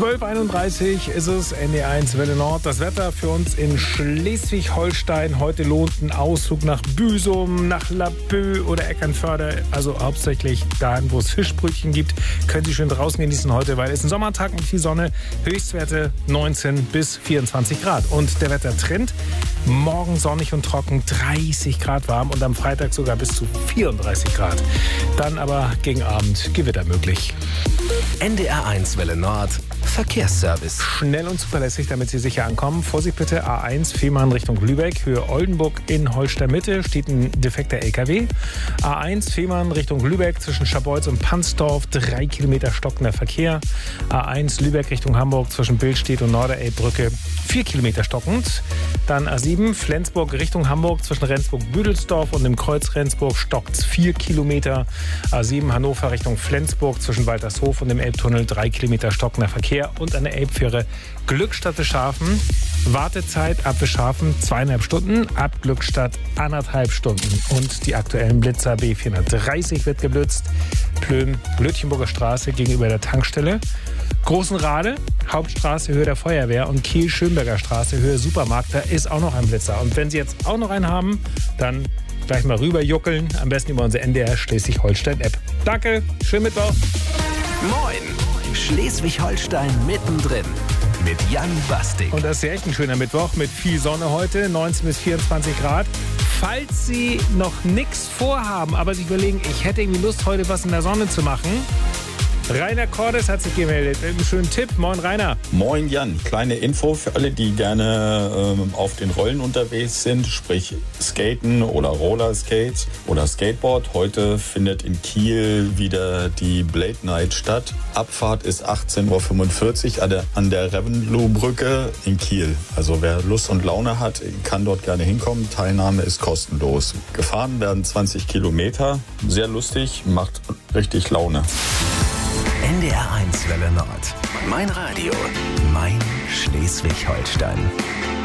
12:31 ist es, NDR1 Welle Nord. Das Wetter für uns in Schleswig-Holstein. Heute lohnt ein Ausflug nach Büsum, nach Laboe oder Eckernförde. Also hauptsächlich dahin, wo es Fischbrötchen gibt. Können Sie schön draußen genießen heute, weil es ein Sommertag mit viel Sonne. Höchstwerte 19 bis 24 Grad. Und der Wettertrend: morgen sonnig und trocken, 30 Grad warm und am Freitag sogar bis zu 34 Grad. Dann aber gegen Abend Gewitter möglich. NDR1 Welle Nord Verkehrsservice. Schnell und zuverlässig, damit Sie sicher ankommen. Vorsicht bitte, A1 Fehmarn Richtung Lübeck, Höhe Oldenburg in Holster-Mitte steht ein defekter LKW. A1 Fehmarn Richtung Lübeck zwischen Scharbeutz und Pansdorf, 3 Kilometer stockender Verkehr. A1 Lübeck Richtung Hamburg zwischen Billstedt und Norderelbbrücke, 4 Kilometer stockend. Dann A7 Flensburg Richtung Hamburg zwischen Rendsburg-Büdelsdorf und dem Kreuz Rendsburg stockt 4 Kilometer. A7 Hannover Richtung Flensburg zwischen Waltershof und dem Elbtunnel, 3 Kilometer stockender Verkehr. Und an der Elbfähre Glückstadt Bescharfen. Wartezeit ab Bescharfen 2,5 Stunden, ab Glückstadt 1,5 Stunden. Und die aktuellen Blitzer B430 wird geblitzt. Plön, Lütchenburger Straße gegenüber der Tankstelle. Großenrade, Hauptstraße, Höhe der Feuerwehr und Kiel-Schönberger Straße, Höhe Supermarkt, da ist auch noch ein Blitzer. Und wenn Sie jetzt auch noch einen haben, dann gleich mal rüber juckeln, am besten über unsere NDR Schleswig-Holstein-App. Danke, schönen Mittwoch. Moin, Schleswig-Holstein mittendrin mit Jan Bastik. Und das ist ja echt ein schöner Mittwoch mit viel Sonne heute, 19 bis 24 Grad. Falls Sie noch nichts vorhaben, aber sich überlegen, ich hätte irgendwie Lust, heute was in der Sonne zu machen. Rainer Cordes hat sich gemeldet mit einem schönen Tipp. Moin Rainer. Moin Jan, kleine Info für alle, die gerne auf den Rollen unterwegs sind, sprich Skaten oder Rollerskates oder Skateboard. Heute findet in Kiel wieder die Blade Night statt. Abfahrt ist 18:45 Uhr an der Revenloh-Brücke in Kiel. Also wer Lust und Laune hat, kann dort gerne hinkommen. Teilnahme ist kostenlos. Gefahren werden 20 Kilometer. Sehr lustig, macht richtig Laune. NDR1 Welle Nord. Mein Radio, mein Schleswig-Holstein.